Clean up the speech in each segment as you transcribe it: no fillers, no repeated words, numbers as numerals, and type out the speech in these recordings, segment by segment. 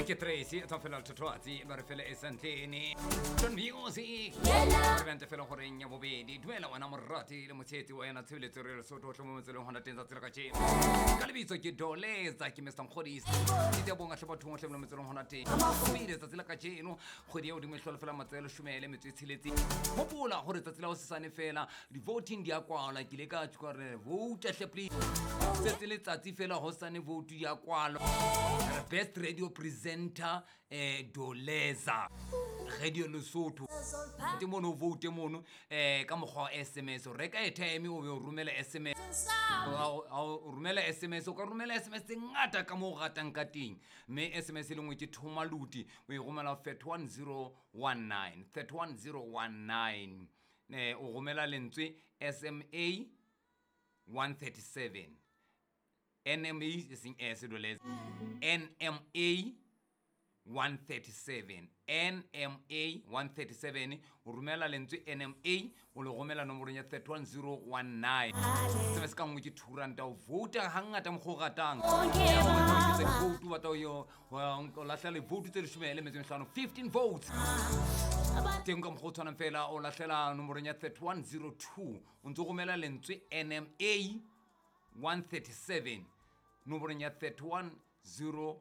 Che Tracy, sta fela tatuati, ma fela esantini. Don music. Vente fela horenya bobedi, duela wana morati, le moteti wa na tswile tsere so to tlomo tsele hona tenza tsela ka tshimo. Ka lebitso ke Doleza ke Mr Mkhodisi. Ke dia bonga hlaba thungo hlelo metselo hona te. Mire tsa tsela ka tshimo, khodi ya udimo hlola fela matselo shumele metsi tshiletse. Hopola hore tsa tsela o se sane fela, di voting di a kwala ke le ka tshware vote hle please. Tsetsele tsatsi fela ho sane vote di a kwala. Best radio presenter Doleza Radio Lesotho ke mono vote mono ka mogwa SMS o reka airtime o romela SMS o romela SMS o ka romela SMS ngata ka mo gatang ka teng me SMS le ngwe ke thomaluti o e romela 31019 o romela lentswe SMA 137 NMA is in Doleza NMA 137 NMA 137 o romela lentswe NMA o le romela nomoro ya 31019 se se ka ngwe ke thuranta o vote hangata mo go ratang se vote ba to yo o lahla le vote tse 15 votes teng ka mo go tshwana fela o lahlela nomoro ya 3102 o ntse romela lentswe NMA 137 nomoro ya 31012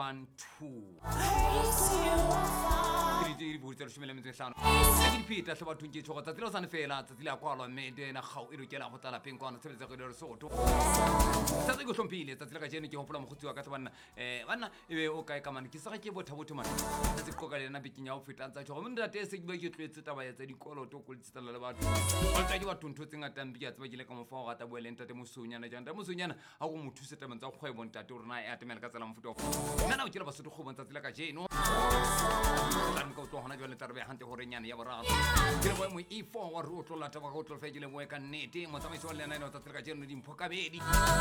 di botsa shumela metsi hlano ke dipita hloba thunke tshoga tsa tsela sana fela tsa tsela kwalwa mede na gau e lokela go tla peng kwana tshebetsa go le Lesotho tsa tse go hlompile tsa tsela ka jene ke hopola mogotsi wa ka tsa banna ebe o kae ka mane ke sa ke botha mane tsa tse qoka le na bikinya o feta tsa tshoga monna te se ke ba ke tlwetse taba ya tsa dikoloto go letsitala le batho ba tsa ke batho ntho tse ngata mbi ya tsa ba ke le ka mofa go gata boele ntate mosunyana jana mosunyana a go mo thusetsa tsa kgwebo ntate o rena e atemela ka tsela mfuto nna o ke le basotho go bontsa tsela ka jeno go tlo hona jwale tarbe hante hore nyane ya boraro ke le mo E4 wa ro tlo lata ba go tlo fekile mo ka nnete mo tsamaiso le nna tsa tsela ka jeno di mpho ka bedi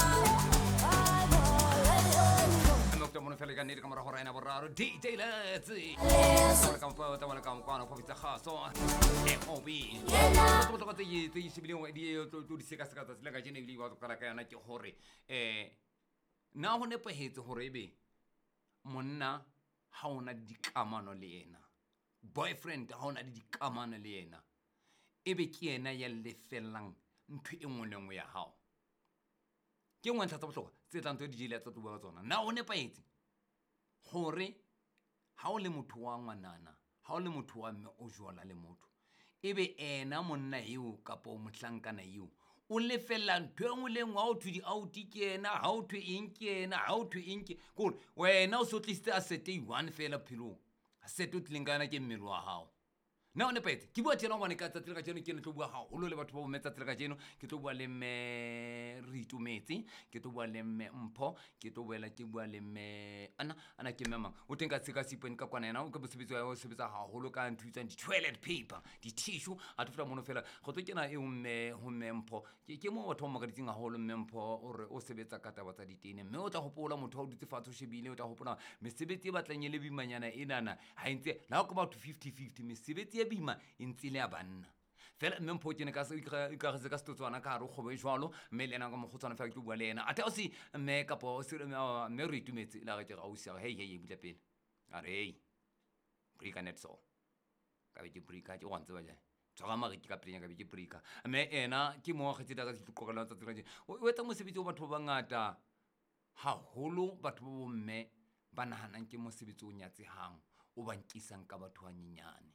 nokta mo fele ka nnete ka mora hore ena boraro details ka ka mpa ta wala ka mkwana go bitsa khaso MOB go tlo tse e sibileng di to di seka seka tsa tsela ka jeno di ba ka ka yana ke hore na ho nepahetse hore ebe monna ha ona dikamano le yena boyfriend ha ona dikamano le yena ebe ke yena ya lefellang ntho e nngwe le nngwe ya hao ke ngwe nthatsa bohlokwa tse tlang tse di jile tsa tsuba tsona na o nepahetse hore ha o le motho wa ngwanana ha o le motho wa mme o jola le motho ebe ena monna eo kapo mohlankana eo o lefella ntho engwe le ngwa o thudi out ke yena ha o thwe eng ke yena ha o thwe eng ke gore wena o so tliste a sete 1 fela philong a sete o tlingana ke mmele wa hao na o nepahetse ke bua tjena ngwane ka tsa tsela ka jeno ke ne tlo bua haholo le batho ba bometsa tsela ka jeno ke tlo bua le me ritumetse ke tlo bua le me mpho ke tlo boela ke bua le me ana ke memang o teng ka tsika sipeng ka kwana yena o ka bosebetsi wa o sebetsa haholo ka nthutsang di toilet paper di tissue a tfula mono fela go tlo kena e ho mpho ke mo batho mo ka ditsinga haholo mpho o re o sebetsa ka taba tsa ditene mme o tla hopola motho o dutse fatshe o shebile o tla hopola mesebetsi e batlanye le bimanyana enana ha ntse la go ba 50-50 mesebetsi bima intsile ya banna fela mme mpho ke ne ka se ikagetse ka stotswana ka re gobe jwalo mme le ena ka mogotswana fa ke bua le ena ata o se mme kapo o se mme re itumetse la ga ke ga o sia hey butla pele are hey brika net so ka be ke brika ke go ntse ba ja tsoga mare ke ka plenya ka be ke brika mme ena ke mo ga tsita ka ditlokogela tsa tsela o etsa mosebetsi o batho ba ngata haholo batho ba bomme ba nahanang ke mosebetsi o nyatsehang o bankisang ka batho ba nyenyane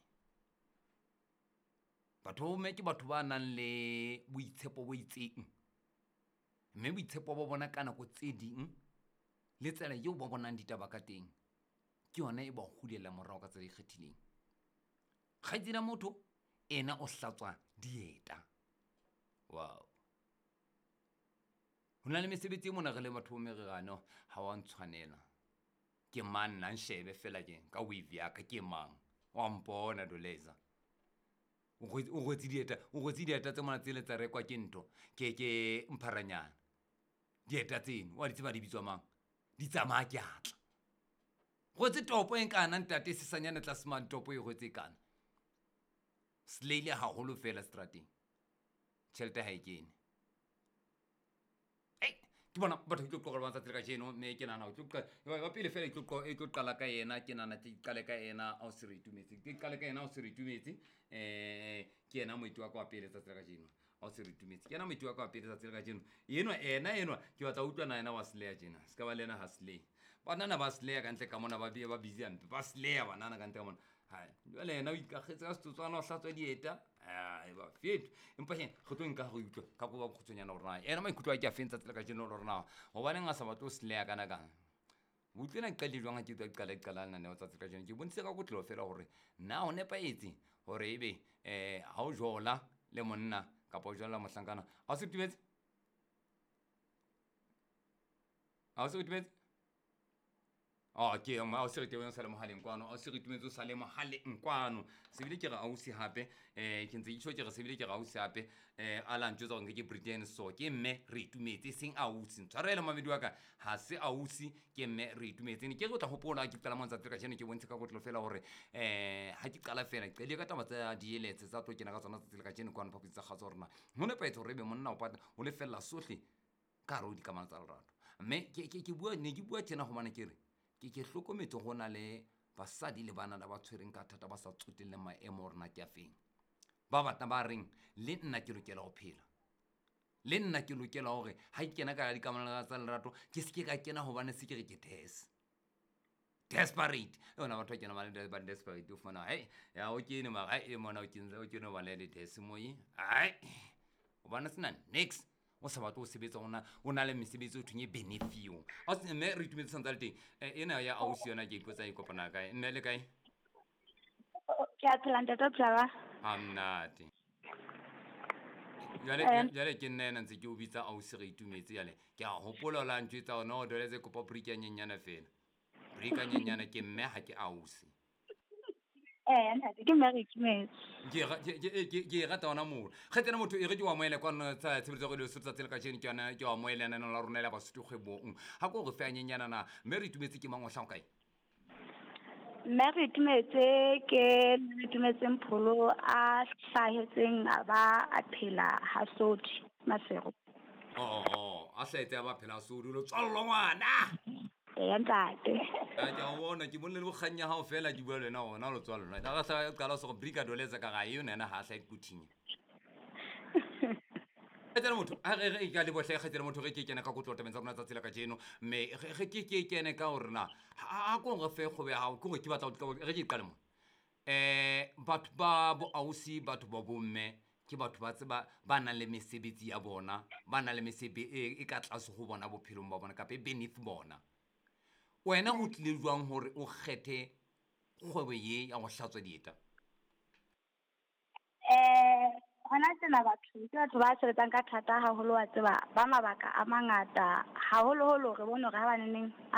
batho me ke batho ba nang le boitshepo bo itseng mme boitshepo bo bona kana go tseding le tsela yo bo bonang ditaba ka teng ke yona e ba hulela morao ka tsela e kgethileng ga dira motho ena o hlatswa dieta wow hona le mesebetsi e mona re le batho me re gano ha wa ntshwanela ke man nna nshebe fela ke ka weave ya ka ke mang wa mpona Doleza o go dieta tse mona tsele tsa rekwa ke ntho ke mpharanyana dieta tseno wa ditse ba di bitswa mang di tsamaya ke atla go tse topo en kana ntate se sanyana tla smart topo e go tse kana slele ha holo fela strateng chelte ha ikene ke bona batho ke tlo ba tsa ka jeno me ke nana ke wa pele fela e tlo qala ka yena ke nana ke qale ka yena a se re itumetse ke qale ka yena a se re itumetse ke yena moiti wa ka pele tsa ka jeno a se re itumetse ke yena moiti wa ka pele tsa ka jeno enwa ke batla utlwana yena wa Sleya jena ska ba lena ha Sleya banana ba Sleya ka ntle ka mona ba busy ampe ba Sleya banana ka ntle ka mona ha jwale yena o ikagetse ka setsotswana o hlatswa dieta ba fit empa he go tlo nka go utlwa ka go ba khutshonyana gore na ena maikutlo a ke a fentsa tsela ka jeno gore na go bane nga sa batlo Sleya kana kana butlena qale jwang ke qala nna ne o tsatsa ka jeno ke bontse ka go tlo fela gore na o nepaetse gore ebe ha o jola le monna ka po jola mohlankana a se tibetse ke ma o se re tebeng sa le mohaleng kwano o se re tumetse sa le mohaleng kwano se bile ke ga ausi hape ke ntse itso ke re se bile ke ga ausi hape a la ntse go ke Britain so ke mme re itumetse seng ausi tshwarela mamedi wa ka ha se ausi ke mme re itumetse ke go tla gopola ke tsala montsa ka tsene ke bontshe ka go tlo fela gore ha ke qala fela ke le ka taba tsa dieletse tsa tlo kena ka tsona tsela ka tsene kwano phapitsa ga tsona mo ne paetso re be monna o pata o le fela sohle ka ro di ka mantsa lerato mme ke bua tjena go mana ke re ke hlokometse go na le basadi le bana ba tshwereng ka thata ba sa tsotelle maemo rena ke a feng ba batla ba reng le nna ke lokela go phela le nna ke lokela gore ha ke kena ka di kamana tsa lerato ke se ke ka kena go bane se ke re ke desperate ona batho kena ba le desperate o fana ya o kene ma mona o kene ba le desmoyi o bana sena next o sa batlo o sebetsa o na le mesebetsi o thunye benefio a se mme re itumetse santsa le teng ena ya ausi yona ke ipotsa e kopana kae mme le kae ke a Atlanta tla amnate jale ke nna ena ntse ke o bitsa ausi re itumetse yale ke a hopola la ntjwetsa ona o doletse kopa brika nyenyana fela brika nyenyana ke mme ha ke ausi ntate ke mme re itumetse ke rata ona mo ga tsena motho e re ke wa moela kwa tsa tshebetso go le sotsa tsela ka jene ke yona ke wa moela nana la rona la ba sutu kgwebong ha go re fa nyenyana na mme re itumetse ke mangwa hla kae mme re itumetse ke re itumetse mpholo a hlahetseng a ba a phela ha sodi masego a hlahetse a ba phela sodi lo tswallo ngwana ntate ke a bona ke bonne le boganya ha o fela ke bua le nna ona lo tswallo nna ga sa qala so go brika doletsa ka ga yona nna ha hla ikuthinya tsena motho a re ka le bohle ga tsena motho re ke kena ka go tlotla mentsa rona tsa tsela ka jeno me ge ke kene ka gore na a go go fe go be ha go ke batla re ke qale mo batho ba bo ausi batho ba bomme ke batho ba tseba ba nang le mesebetsi ya bona ba nang le mesebetsi e ka tlase go bona bophelong ba bona ka pe beneath bona wena go tlile jwang gore o kgethe kgwebo ye ya go hlatswa dieta hona tsena batho ke batho ba sebetsang ka thata haholo wa tseba ba mabaka a mangata haholo re bone hore ha baneng a